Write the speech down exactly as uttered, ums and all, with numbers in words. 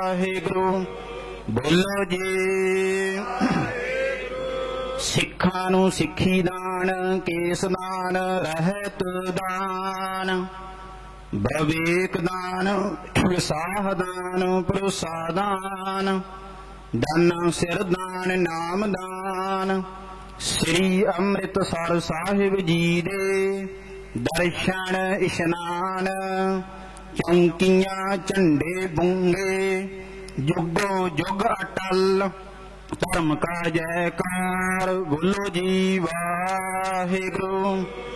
ਵਾਹਿਗੁਰੂ। ਬੋਲੋ ਜੀ। ਸਿੱਖਾਂ ਨੂੰ ਸਿੱਖੀ ਦਾਨ, ਕੇਸ ਦਾਨ, ਰਹਿਤ ਦਾਨ, ਵਿਵੇਕ ਦਾਨ, ਵਿਸਾਹ ਦਾਨ, ਭਰੋਸਾ ਦਾਨ, ਦਾਨਾ ਸਿਰ ਦਾਨ, ਨਾਮ ਦਾਨ। ਸ੍ਰੀ ਅੰਮ੍ਰਿਤਸਰ ਸਾਹਿਬ ਜੀ ਦੇ ਦਰਸ਼ਨ ਇਸ਼ਨਾਨ, ਚੌਂਕੀਆਂ ਝੰਡੇ ਬੁੰਗੇ, ਜੁਗੋ ਜੁਗ ਅਟਲ, ਧਰਮ ਕਾ ਜੈਕਾਰ। ਬੋਲੋ ਜੀ ਵਾਹਿਗੁਰੂ।